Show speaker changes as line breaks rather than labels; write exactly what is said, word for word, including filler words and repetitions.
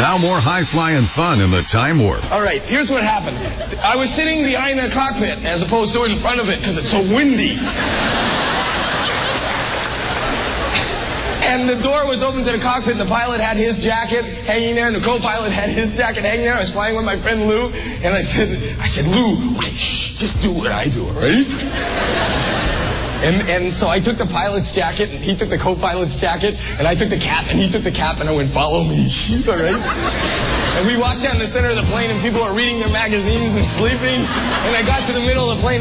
Now more high-flying fun in the Time Warp.
All right, here's what happened. I was sitting behind the cockpit as opposed to in front of it because it's so windy. And the door was open to the cockpit, and the pilot had his jacket hanging there, and the co-pilot had his jacket hanging there. I was flying with my friend Lou, and I said, I said, Lou, okay, shh, just do what I do, all right? And, and so I took the pilot's jacket, and he took the co-pilot's jacket, and I took the cap, and he took the cap, and I went, follow me, all right? And we walked down the center of the plane, and people are reading their magazines and sleeping, and I got to the middle of the plane.